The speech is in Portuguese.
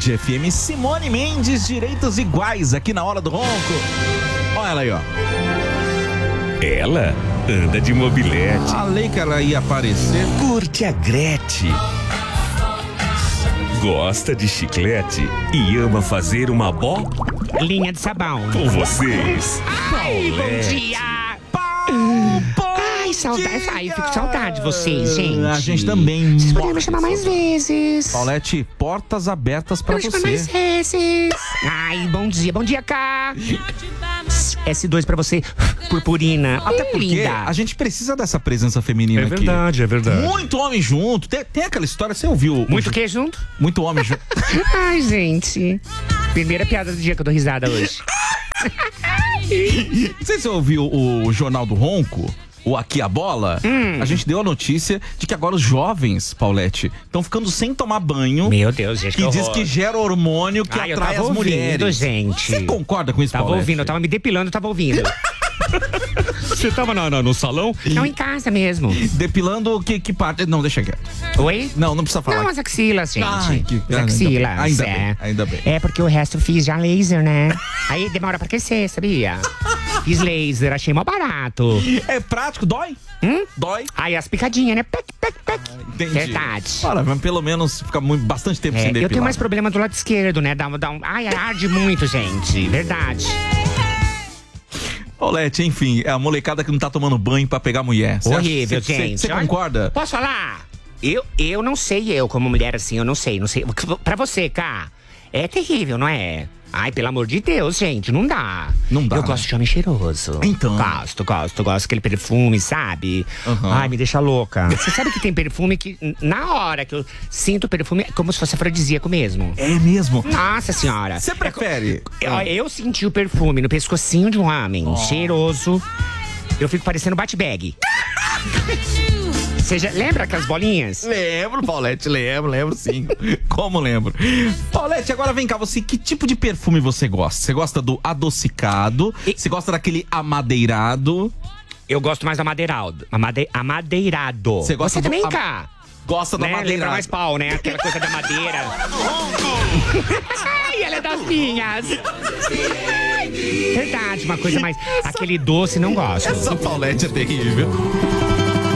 Band FM. Simone Mendes, direitos iguais aqui na Hora do Ronco. Olha ela aí, ó. Ela anda de mobilete. Falei que ela ia aparecer. Curte a Gretchen. Gosta de chiclete e ama fazer uma linha de sabão. com vocês. Ai, bom Paulette. dia! Ai, saudade. Ai, eu fico com saudade de vocês, gente. A gente também. Vocês poderiam me chamar mais vezes. Paulette, portas abertas pra Me chamar mais você. vezes. Ai, bom dia, Cá. S2 pra você, purpurina. Até porque linda. a gente precisa dessa presença feminina aqui. É verdade. Muito homem junto. Tem aquela história, você ouviu? Muito que junto? Muito homem junto. Ai, gente. Primeira piada do dia que eu dou risada hoje. Não sei se você ouviu o Jornal do Ronco, o Aqui a Bola. A gente deu a notícia de que agora os jovens, Paulette, estão ficando sem tomar banho. Meu Deus, gente, E que diz horror. que gera hormônio que Ai, eu atrai tava as ouvindo, mulheres. gente. Você concorda com isso, Tava Paulette? ouvindo, eu tava me depilando, eu tava ouvindo. Você tava no salão? Não, em casa mesmo. Depilando que parte? Não, deixa quieto. Oi? Não precisa falar. Não, as axilas, gente. Ai, As axilas. ainda bem, ainda bem. É porque o resto eu fiz já laser, né? Aí demora pra crescer, sabia? Fiz laser, achei mó barato. É prático, dói? Dói? Aí as picadinhas, né? Pec, pec, pec. Entendi. Verdade. Olha, mas pelo menos fica bastante tempo sem depilar. Eu tenho mais problema do lado esquerdo, né? Ai, arde muito, gente. Verdade. Paulette, enfim, é a molecada que não tá tomando banho pra pegar mulher. Cê Horrível, acha- cê- gente. Você Olha, concorda? Posso falar? Eu não sei, eu como mulher assim, eu não sei. Pra você, Cá, é terrível, não é? Ai, pelo amor de Deus, gente, não dá. Não dá, Eu né? gosto de homem cheiroso. Então. Gosto daquele perfume, sabe? Aham. Ai, me deixa louca. Você sabe que tem perfume que, na hora que eu sinto o perfume, é como se fosse afrodisíaco mesmo. É mesmo? Nossa senhora. Você prefere? Eu senti o perfume no pescocinho de um homem, cheiroso. Eu fico parecendo Bat-Bag. Você já lembra aquelas bolinhas? Lembro, Paulette, lembro sim. Como lembro? Paulette, agora vem cá, que tipo de perfume você gosta? Você gosta do adocicado? Você gosta daquele amadeirado? Eu gosto mais do amadeirado. Amadeirado. Você gosta Você do também, am- Cá? Gosta do Né? Lembra amadeirado? mais pau, né? Aquela coisa da madeira. Ai, ela é das minhas. Verdade, uma coisa mais... Aquele doce não gosto. Essa Paulette é terrível.